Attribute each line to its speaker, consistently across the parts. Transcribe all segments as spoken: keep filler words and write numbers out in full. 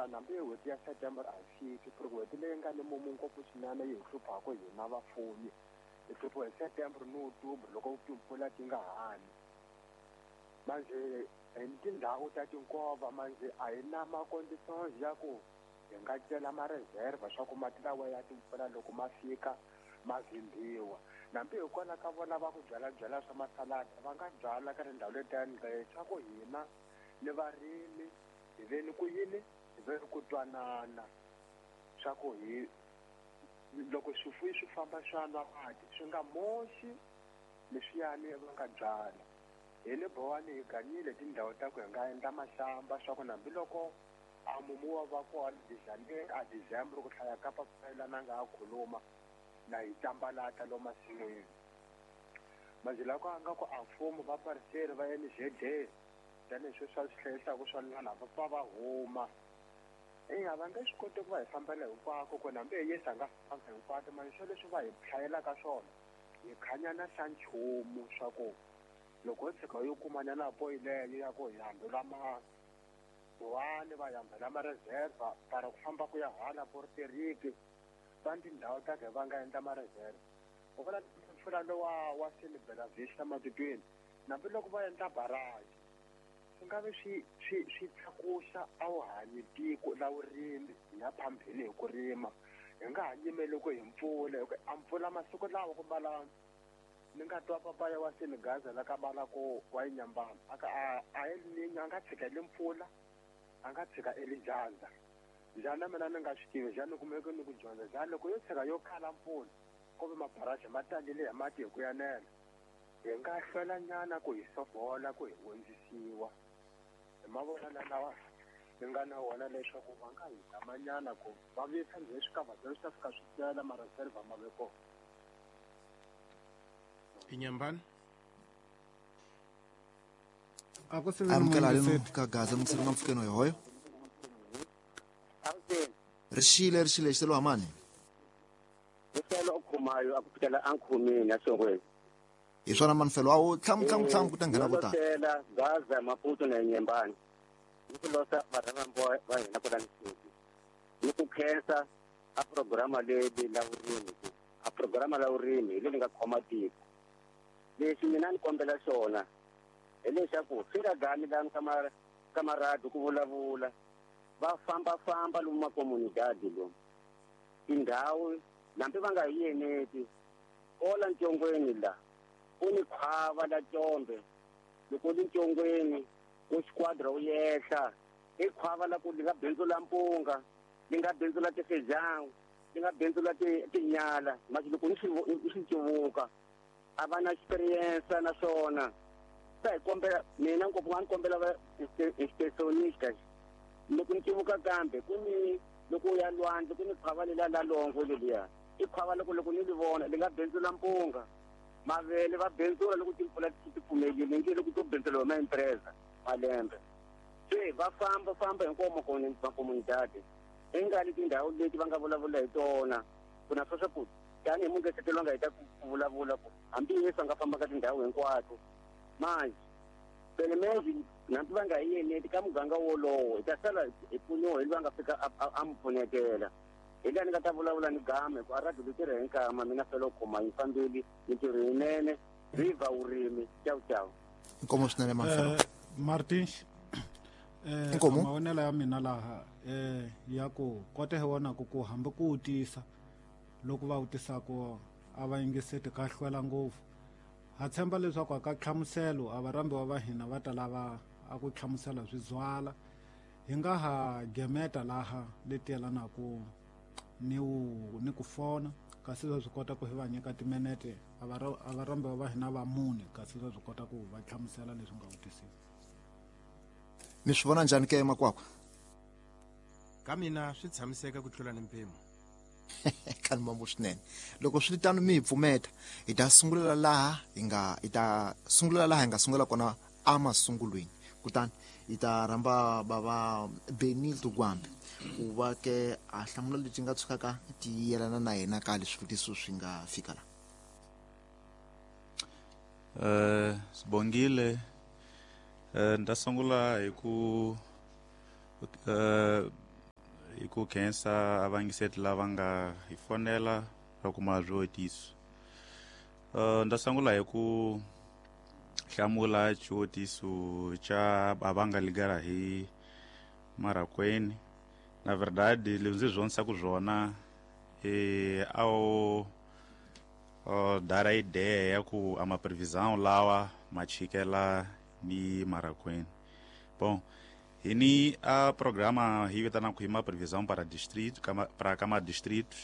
Speaker 1: nambe n'hweti ya September a yi fiki ku ri n'hweti leyi nga ni mumu ngopfu swinene yi hluphaka hina vafuwi hi hluphiwa hi September ni October loko timpfula ti nga hani manje hi tindhawu ta tinkova manje a hi na ma-conditions ya ku hi nga cela ma-reserva swa ku mati lawa ya timpfula loko ma fika ma vhimbiwa nambe hikwalaho ka vona va ku byalabyala swa masalada va nga byala ka tindhawu letiya swa ku hina ni varimi hi ve ni ku yini hi ve ni ku twanana swa ku hi loko swifuwo swi famba swa nwa mati swi nga moxi leswiyani va nga byala hi le bohani hi ganyile tindhawu ta ku hi nga endla mahlamba swa ku nambiloko a mumu wa va kona January a December ku hlaya ka papila na nga ha khuluma na hi tambalata lo masin'wini manje loko a nga ku a mfumo va pariseri va N Z D tanihileswi swa swi hlayisaku swa lana va pfa va huma eya va nge swi koti ku va hi fambela hinkwako ku nambe hi yesi a nga famba hinkwato manje swo leswi va hi hlayelaka swona hi khanyana xa nchumu swa ku loko ho tshika yo kumana na boyi leyo ya ku hi hambela ma one va hambela ma-reserva para ku famba ku ya hala porteriki va ni tindhawu ta ke va nga endla ma-reserva u vona mpfula lowa wa Silibela Vista matitweni nambiloko va endla baraji swi nga ve swi swi swi tlakusa a wu hanyi tiko la vurimi hi ya phambili hi ku rima hi nga ha yimeli ku hi mpfula hi ku a mpfula masiku lawa ku mbala ni nga twa papaya wa Senegaza la ka mbala ku wa Inyambana aka a a Elninyo a nga tshika le mpfula a nga tshika Elijaza njhani mina ni nga swi tivi njhani kumeke ni ku dyondza njhani loko yo tshika yo khala mpfula kumbe mabaraji ma talile hi mati hi ku yanela hi nga hlwela nyana ku hi sofola ku hi hundzisiwa hi mavonelo lawa hi nga na wona leswaku va nga hi zamanyana ku va vuyisa njhe swikavhatelo swi ta fika swi tela ma-reserva ma ve kona
Speaker 2: Inyambane
Speaker 3: amukela leno ka gaza msiri nga mfukeno yoyo rishile rishile xitelo amani
Speaker 4: Mfelo okhumayo akupitela ankhumini asongweni
Speaker 3: hi swona manifelo awo tlamu tlamu tlamu ku ta nghena vo tala
Speaker 4: tela gaza maputo na Inyambane ni ku losa varhambo va hina ku lani sisi ni ku khensa a programa leyi la vurimi a programa la vurimi leyi nga khoma tiko leswi mina ni kombela xona hi leswaku fika gani la kamara kamaradi ku vulavula va famba famba lomu makomunidadi lomu tindhawu nambe va nga hi yeneti kola ntongweni la ku ni khwava la Tjombe loko ni ntongweni u squadra u yehla i khwava la ku li nga benzula mpunga li nga benzula tifejangu li nga benzula tinyala masi loko ni swi civuka a va na experience na swona sa hi kombela mina ngopfu nga ni kombela va extensionistas loko ni civuka kambe ku ni loko u ya lwandle ku ni khwava lela la longo leliya i khwava loko loko ni li vona li nga benzula mpunga mavele va benzula loko timpfula ti pfumelile nge loko to benzula ma empresa malembe se va famba famba hinkwavo makomunidadi i nga ni tindhawu leti va nga vulavula hi tona ku na swo swa ku tanihi mungesetelo va nga heta ku vulavula ku hambi yesu a nga famba ka tindhawu hinkwato manje pelemeji nambi va nga hi yeneti ka muganga wolowo hi ta sala hi pfuniwa hi va nga fika a mi pfunetela hi laha ni nga ta vulavula ni game ku a radio li tirha hi nkama mina felo khoma yi fambeli mintirho yinene riva urimi ciao ciao
Speaker 3: inkomo swinene manifelo
Speaker 2: Martins eh mavonelo ya mina laha eh ya ku kote he wona ku ku hambi ku utisa loko va utisako a va yingiseti ka hlwela ngopfu ha tshemba leswaku aka tlhamuselo a varambi va hina va ta lava a ku tlhamusela swibyala hi nga ha gemeta laha leti yelanaku ni ni ku fona kasi swi kota ku hi va nyika timinete a varambi va hina va mune kasi swi kota ku va tlhamusela leswi nga utisiwa
Speaker 3: mi swi vona njhani ke emakwakwa
Speaker 2: ka mina swi tshamiseka ku tlula ni mpimo
Speaker 3: khani mambo swinene loko swi tano mi hi pfumeta hi ta sungulela laha hi nga hi ta sungulela laha hi nga sungula kona a masungulweni kutani hi ta rhamba bava Benil Tugwambe ku va ke a hlamula leti nga tshukaka ti yelana na yena ka leswi swivutiso swi nga fika la
Speaker 5: eh sibongile eh ndasungula hi ku eh ku khensa avangiseti lava nga hi fonela va kuma swihotiso. Uh, nda sangula hi ku hlamula xihotiso xa va nga ligara hi Marakwena. Na verdade leswi ndzi zonisaka swona eh ao uh, dara ideia ya ku ama previsão lawa ma chikela ni Marakwena. Bom, ini a programa hi vitana ku ima previsão para distrito para kama distritos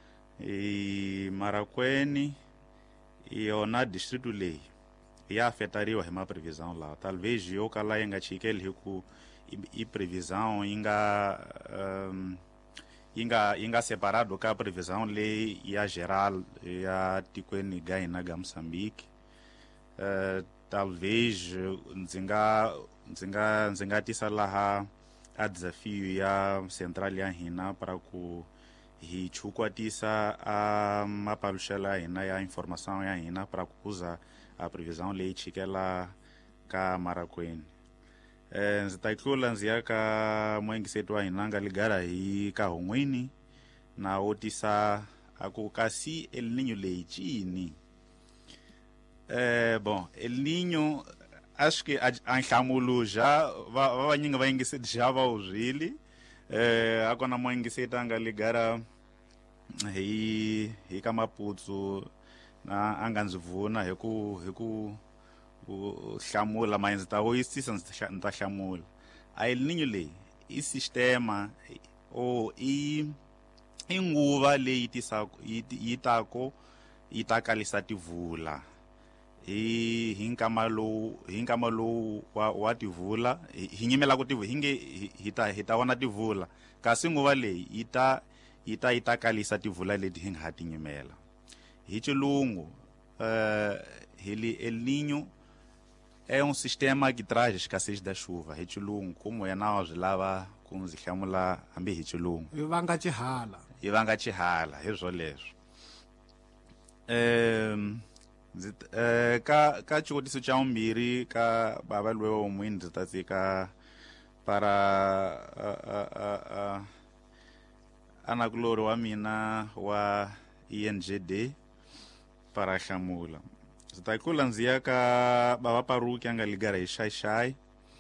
Speaker 5: e Marakwena e ona distrito lei ia afetariwa hima previsão lá. Talvez eu kala yenga chikeli hiku e previsão inga um, inga inga separado ka previsão lei ia geral ia tikweni gai na Moçambique. Uh, talvez nzinga nzinga nzinga tisa laha a desafio ya central ya hina para ku hi chukwatisa a mapalushela hina ya informação ya hina para ku usa a previsão lei chikela ka Marakwena. Eh, ndzi ta tlula ndzi ya ka muingiseti wa hina nga ligara hi ka Hongweni na otisa aku kasi El Niño leyi cini. Eh, bom, El Niño acho que a nhlamulo já vanyingi va yingiseti já va uzwile. Eh, ako na muingiseti anga ligara hi hi ka Maputsu na anga ndzi vuna hi ku hi ku hlamula mas ndzi ta voyisisa ndzi ta hlamula. A El Niño leyi i sistema o i i nguva leyi tisako yi tako yi ta kalisa tivula hi hi nkama lowu hi nkama lowu wa, wa tivula hi nyimela ku tivula hinge hi ta hi ta vona tivula kasi nguva leyi yi ta yi ta yi ta kalisa tivula leti hi nga ha ti nyimela. Hi xilungu uh, ele El Niño é um sistema que traz escassez da chuva. Hi xilungu como é na swi lava ku ndzi hlamula hambi hi xilungu
Speaker 2: i vanga xihala
Speaker 5: i vanga xihala hi swoleswo. Um, eh ka ka xihotiso xa vumbirhi ka bava loyi wa n'wini ndzi ta tsika para anakulori wa mina wa E N G D para hlamula. Ndzi ta tlula ndzi ya ka bava Paruki anga ligara hi Xai-Xai.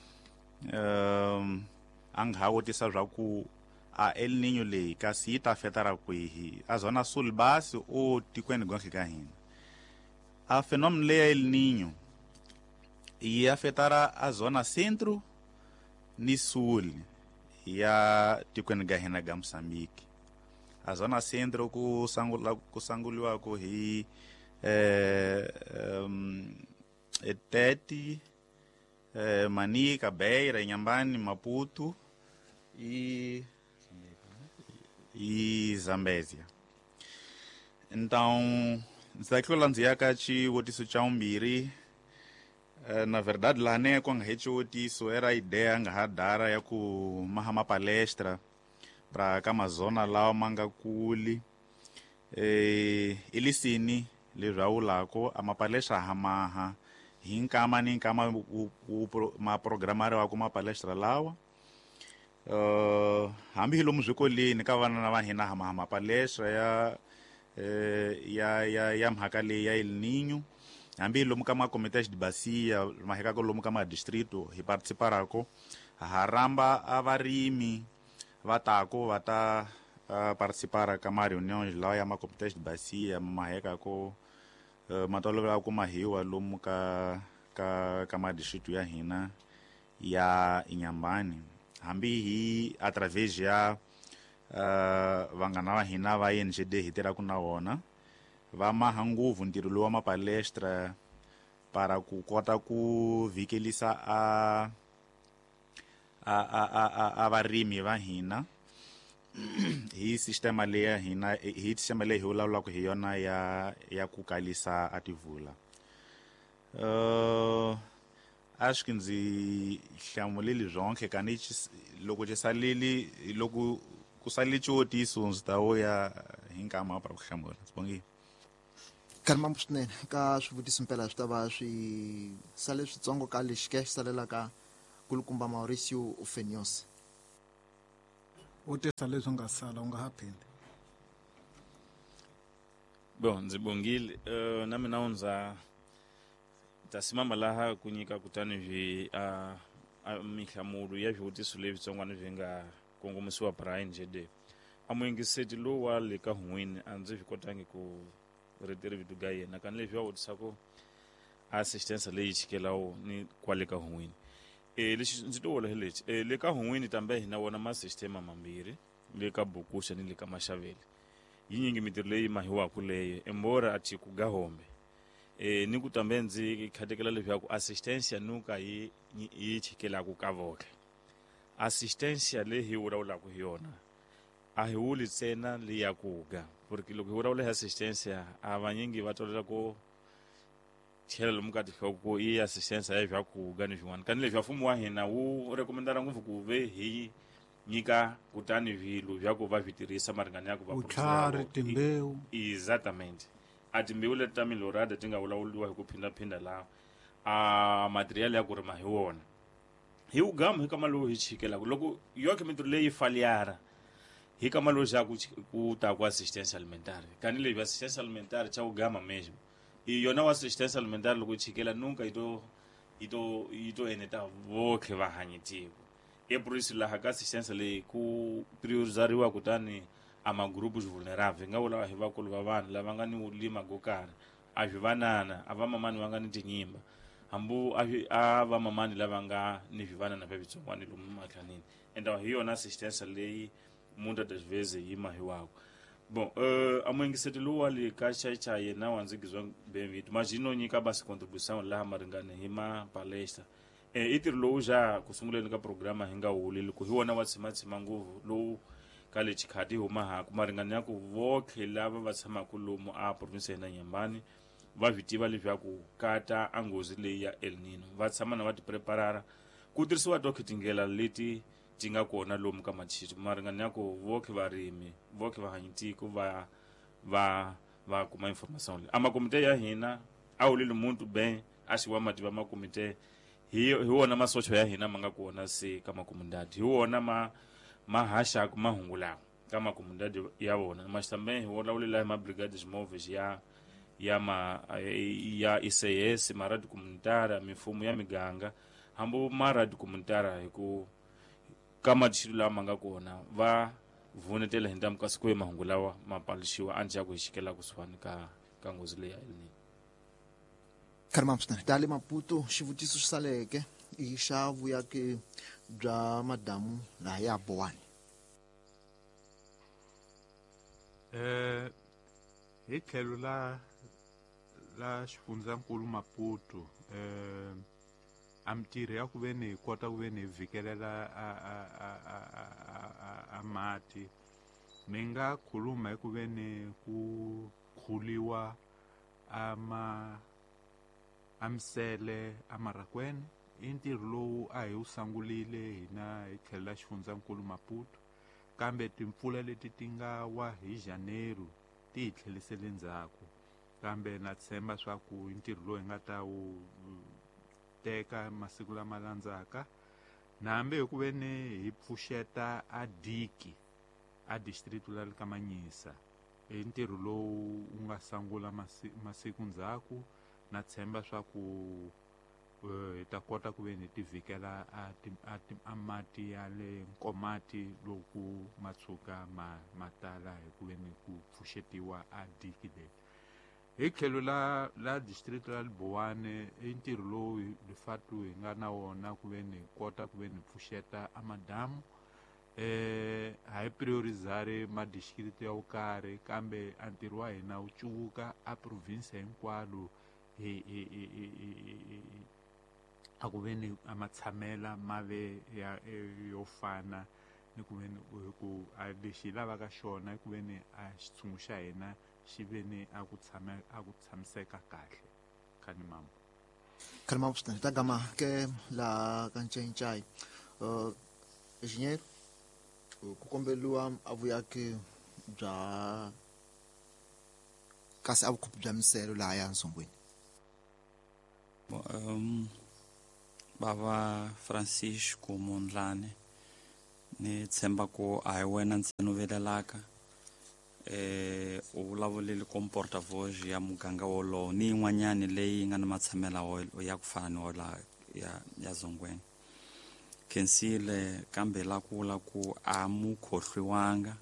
Speaker 5: Um, anga ha vutisa swa ku a El Niño leyi kasi yi ta afetara kwihi a zona sul basi o tikweni gonke ka hina. A fenômeno leyi ya El Niño yi afetara a zona centro ni sul ya tikweni ka hina ga Moçambique. A zona centro ku sangula ku sanguliwa ku hi eh um, Tete, eh, Manica, Beira, Inhambane, Maputo e e Zambésia. Então, daquilo antes já que o tiso chaumbiri, na verdade lá nem com a gente o tiso era a ideia nga dara ya ku mahama palestra para kama zona lá manga kuli eh ele sini le raula ko ama palestra hamaha hinkama ni kama ma programare wa ku ma palestra lawa. Uh, hambi hilo muzwikoleni ka vana na va hina hama palestra ya eh, ya ya ya mhakale ya El Niño hambi hilo kama comités de bacia maheka ko lomu kama distrito hi participarako haramba avarimi vatako vata uh, participara kama reuniões lá ya ma comités de bacia maheka ko uh, matolovela ko mahiwa lomu ka ka kama distrito ya hina ya Inhambane. Hambi hi através já uh, vangana hina va E N G D hitera kuna wona va mahanguvu ntirho wa mapalestra para ku kota ku vikelisa a a a a a varimi va hina hi sistema leya hina hi sistema leyi hi vulavulaka hi yona ya ya ku kalisa ativula. uh, acho que ndzi hlamulile zonke kani loko chisalili loko kusali xihotiso ndzi ta vuya hi nkama para ku hlamula. Sibongile.
Speaker 3: Kanimambo swinene ka swivutiso mpela swi ta va swi sale switsongo ka lexi ke xi salela ka kulukumba Mauricio Ufenios.
Speaker 2: u tisa leswi nga sala u nga ha phindi.
Speaker 5: Bon, ndzi bongile uh, na mina undza ta simama laha ku nyika kutani vi a uh, mihlamulo ya swivutiso leswitsongwana swi nga kongomisiwa Brian Jede. A muingiseti lowu wa le ka Hungwini a ndzi swi kotangi ku reteri vitu ga yena kan leswi va vutisa ku assistance leyi chikelawo ni kwale ka Hungwini. E leswi ndzi to vula lexi e le ka Hungwini tambe hina wona ma system mambirhi le ka Bokusha ni le ka Mashavele. Yinyingi mitirho leyi mahiwa ku leyo embora ati ku Gahombe. E ni ku tambe ndzi khatekela leswi ku assistance nuka yi yi chikela ku Kavoke. Assistance le hi wura ku yona a hi wuli tsena le ya kuga porque loko hi wura le assistance a vanyingi va tolela ku chela lomu ka tihloko i assistance ya vya kuga ni swin'wana kan leswi mfumo wa hina wu rekomendara ngopfu ku ve hi nyika kutani vilo vya ku va vitirisa maringana ya ku va
Speaker 2: vutlhari timbewu
Speaker 5: exactamente a timbewu leti ta milorada ti nga vulavuriwa hi ku phindaphinda laha a material ya ku rima hi wona hi ugama hi kama lowu hi chikela loko yoke mitirho leyi faliyara hi kama lowu xa ku ku ta ku assistance alimentary kan leswi assistance alimentary cha ugama mesmo i yona wa assistance alimentary loko chikela nunca ito ito ito eneta vokhe va hanyitiko e polisi laha ka assistance leyi ku priorizariwa kutani ama grupos vulnerable nga vula hi vakulu va vanhu lava nga ni ulima gokara a vivanana a va mamani va nga ni tinyimba hambu a va mamani lava nga ni vivanana va vitsongwani lomu makhanini enda hi yona assistance leyi munda desveze yima hiwako. Bon, uh, amuingiseti luwa li ka chaicha yena wanzigizwa benvitu majino nyika basi contribution la maringane hima palestra e itir lo ja kusunguleni ka programa hinga wuli ku hiwona watsimatsima nguvu lo kale chikhati huma ha ku maringane ya ku vokhe lava va tshama ku lomu a province na Nyambani va vitiva leswi ku kata angozi leyi ya El Nino va tshama na va ti preparara ku tirhisiwa dokitingela leti tinga kona lomu ka Machito maringana ya ku vokhe varimi vokhe va hanyitiko va va va kuma information ama komite ya hina a ulile muntu ben a xiwa mativa ma komite hi hi wona masocho ya hina manga kona se kama komundadi hi wona ma ma hasha ku mahungula kama komundadi ya wona mastambe hi wona ulile ma brigades moves ya ya ma ya I C S maradi komunitara mifumo ya miganga hambo maradi komunitara hi ku kama tshilula manga kona va vunetela hinda mukasiku ya mahungu lawa mapalishiwa anje ya ku hixikela kusuhani ka ka ngozi leyi ya El Nino.
Speaker 3: Karimamsna tale Maputo xivutiso xi saleke i xa vuyaki bya madamu laha ya Bowani.
Speaker 6: Eh hi tlhelo la la xifundzankulu Maputo eh amtirhi ya ku ve ni kota ku ve ni vhikelela a a a a a mati ni nga khuluma hi ku ve ni ku khuliwa ama amsele amarakweni i ntirho lowu a hi wu sangulile hina hi tlhelo la xifundzankulu Maputo kambe timpfula leti ti nga wa hi Janeiro ti hi tlhelisele ndzhaku kambe na tshemba swa ku ntirho lowu hi nga ta wu teka masiku lama landzaka na hambi hi ku ve ni hi pfuxeta a diki a district la le ka Manyisa i ntirho lowu u nga sangula masiku ndzhaku na tshemba swa ku hi ta kota ku ve ni ti vhikela a mati ya le Nkomati loku matshuka ma matala hi ku ve ni ku pfuxetiwa a diki leyi hi tlhelo la la district la Bowani i ntirho lowu hi fatu hi nga na wona ku ve ni kota ku ve ni pfuxeta a madamu eh hi priorizare ma district ya u karhi kambe a ntirho wa hina wu cuvuka a province hinkwalo hi a ku ve ni a matshamela mave ya yo fana ni ku ve ni ku a lexi lavaka xona ku ve ni a xitshungu xa hina xi ve ni a ku tshama a ku tshamiseka kahle khani mama
Speaker 3: khani mama swi ta gama ke la ka ncayincayi uh engineer ku kombeliwa a vuyaki bya kasi a vukhuphi bya miselo laha ya Nsungwini.
Speaker 7: um bava Francisco Mondlane ni tshemba ku a hi wena ntsena u velelaka eh u vulavulile com portavoce ya muganga wolowo ni yin'wanyani leyi nga na matshamela ya ku fana ni wola ya ya Zongweni Khensile kambe la ku vula ku a mu khohliwanga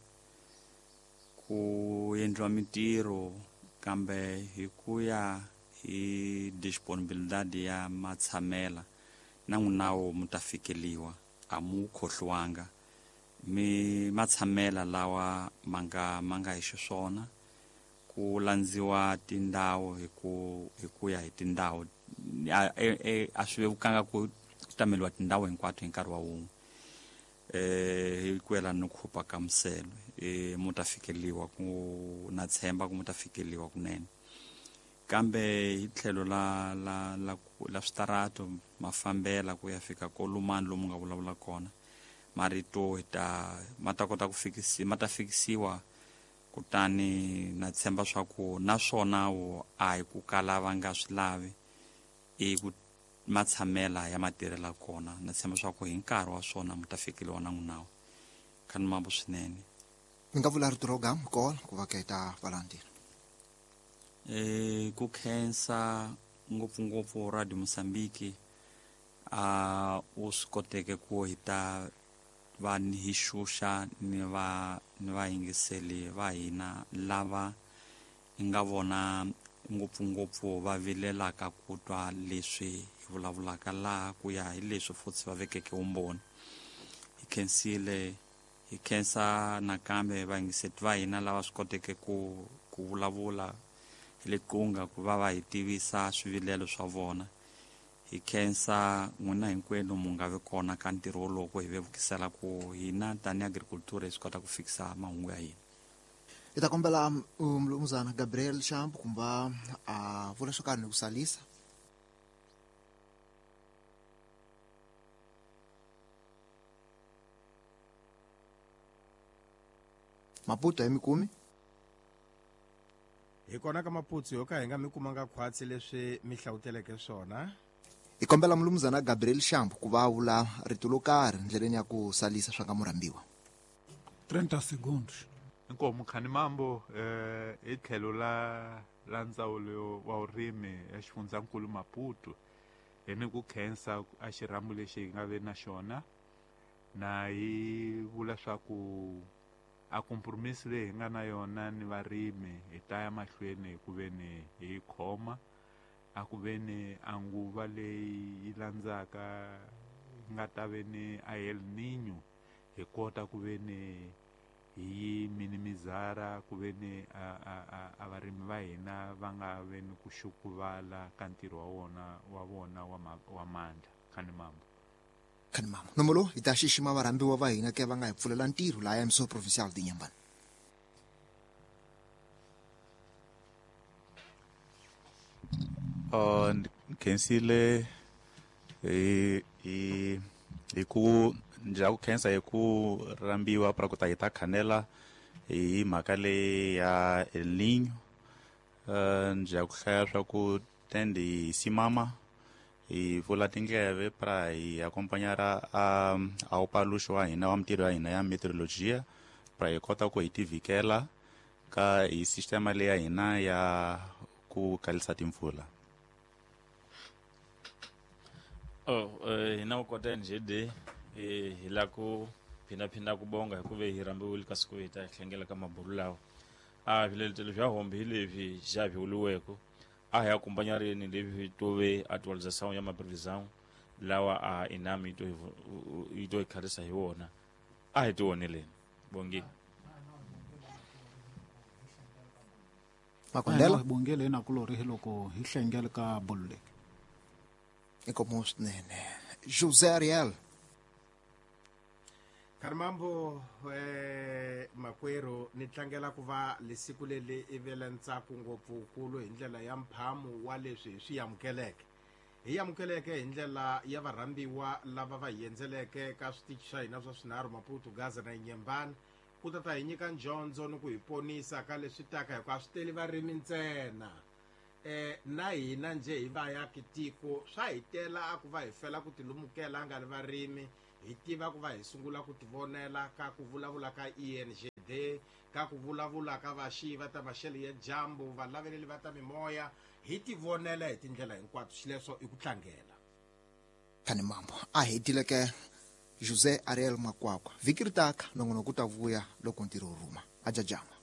Speaker 7: ku endliwa mitirho kambe hi ku ya hi disponibilidade ya matsamela na n'winawo mu ta fikeliwa a mu khohliwanga mi matsamela lawa manga manga hi xiswona ku landziwa tindhawu hi ku hi ku ya hi tindhawu a swi vevukanga ku tameliwa tindhawu hinkwato hi nkarhi wa wun'we eh hi ku yelana no khupha ka muselo e mu ta fikeliwa ku na tshemba ku mu ta fikeliwa kunene kambe hi tlhelo la la la la switarato mafambela ku ya fika kolumani lomu nga vulavula kona marito hita mata kota ku fikisi mata fikisiwa kutani na tshemba swa ku naswona wo a hi ku kala va nga swi lavi i ku matsamela ya matirhela kona na tshemba swa ku hi nkarhi wa swona mu ta fikeliwa na n'winawo khani mambo swinene
Speaker 3: mi nga vula rito ro gam call ku va keta valantiri
Speaker 7: eh ku khensa ngopfungopfu Radio Mozambique a u swi koteke ku hita va ni hi xuxa ni va ni va yingiseli va hina lava hi nga vona ngopfungopfu va vilelaka ku twa leswi hi vulavulaka laha ku ya hi leswi futhi va vekeke vumbhoni hi khensile hi khensa nakambe vayingiseti va hina lava swi koteke ku ku vulavula hi le qunga ku va va hi tivisa swivilelo swa vona hi khensa n'wina hinkwenu mu nga vi kona ka ntirho lowu ku hi vevukisela ku hina tani agriculture hi swi kota ku fikisa mahungu ya hina
Speaker 3: hi ta kombela mlumuzana Gabriel Shambu kumba a vula swo karhi ni ku salisa Maputo hi mikumi
Speaker 8: hi kona ka Maputsu yo ka hi nga mi kumanga khwatsi leswi mi hlawuteleke swona
Speaker 3: hi kombela mlumuzana Gabriel Shambu ku va vula rito lo karhi ndleleni ya ku salisa swa ka murambiwa
Speaker 2: thirty seconds
Speaker 6: inkomo khani mambo eh hi tlhelo la la ndzawulo wa vurimi ya xifundzankulu Maputo hi ni ku khensa a xirhambu lexi hi nga ve na xona na hi vula swa ku a compromise leyi hi nga na yona ni varimi hi ta ya mahlweni ku ve ni hi khoma a ku ve ni anguva leyi yi landzaka nga ta ve ni a El Niño hi kota ku ve ni hi minimizara ku ve ni a a a varimi va hina va nga ve ni ku xukuvala ka ntirho wa wona wa vona wa wa mandla khani mambo
Speaker 3: khani mama nomolo hi ta xixima varambiwa va hina ke va nga hi pfulela ntirho laha ya Miso Provincial di Nyambani
Speaker 5: uh khensile hi hi hi ku njha ku khensa hi ku rambiwa para ku ta hi ta khanela hi mhaka leyi ya El Niño uh njha ku hlaya swa ku tende hi simama hi pfula tindleve para hi akompanyara a a upaluxo wa hina wa mintirho ya hina ya meteorologia para hi kota ku hi tivikela ka hi sistema leyi ya hina ya ku kalisa timpfula
Speaker 9: oh eh hina ku kota njede eh hila ku phinda phinda ku bonga hikuve hi rambiwile ka siku hi ta hlengela ka maburu lawa a viletelo vya hombe hi levi ja viuliweko a ya kumbanyarini levi tove atualização ya maprevisão lawa a inami ito ito ikhalisa hi wona a hi tioneleni bongi
Speaker 3: Makondela
Speaker 2: bongele na kulori hi loko hi hlengela ka bulle
Speaker 3: ikomo swinene José Ariel
Speaker 8: Karimambo eh makwero ni tlangela ku va lesiku leli i vele ntsako ngopfu kulu hi ndlela ya mphamu wa leswi swi yamukeleke hi yamukeleke hi ndlela ya varambiwa lava va yendzeleke ka switichi swa hina swa swinharhu Maputo Gaza na Nyembani ku ta ta hi nyika ndyondzo ni ku hi ponisa ka leswi taka hi kwa switeli varimi ntsena eh na hina nje hi va ya kitiko swa hi tela a ku va hi fela ku tilumukela nga le varimi hi tiva ku va hi sungula ku tivonela ka ku vulavula ka E N G D, ka ku vulavula ka vaxiva ta maxelo ya dyambu, valaveleli va ta mimoya, hi tivonela hi tindlela hinkwato. Xileswo i ku tlangela.
Speaker 3: Khani mambo a hetile ke Jose Ariel Makwakwa vhiki ri taka nongonoko ku ta vuya loko ntirho wu rhuma a jajama.